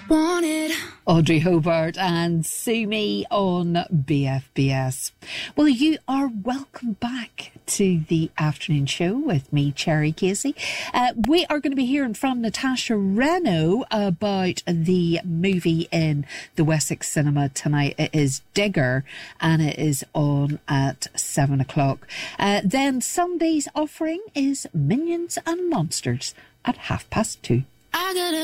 wanted. Audrey Hobart and Sue Me on BFBS. Well, you are welcome back to the afternoon show with me, Cherry Casey. We are going to be hearing from Natasha Reno about the movie in the Wessex Cinema tonight. It is Digger, and it is on at 7 o'clock. Then Sunday's offering is Minions and Monsters at 2:30. I got a